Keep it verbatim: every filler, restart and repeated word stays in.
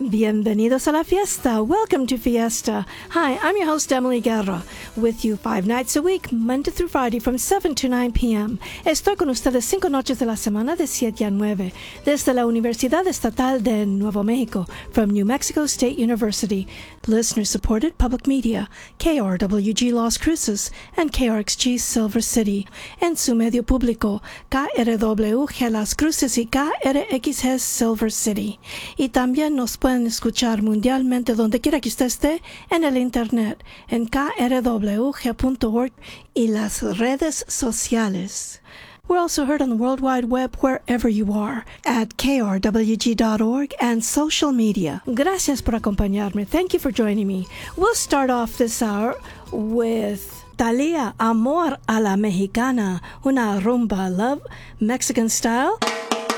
Bienvenidos a la fiesta. Welcome to Fiesta. Hi, I'm your host, Emily Guerra, with you five nights a week, Monday through Friday from seven to nine p.m. Estoy con ustedes cinco noches de la semana de siete a nueve, desde la Universidad Estatal de Nuevo México, from New Mexico State University. Listener-supported public media, K R W G Las Cruces and K R X G Silver City. En su medio público, K R W G Las Cruces y K R X G Silver City. Y también nos pueden escuchar mundialmente donde quiera que usted esté en el internet, en K R W G punto org y las redes sociales. We're also heard on the World Wide Web wherever you are at K R W G dot org and social media. Gracias por acompañarme. Thank you for joining me. We'll start off this hour with Thalía, Amor a la Mexicana, una rumba love Mexican style.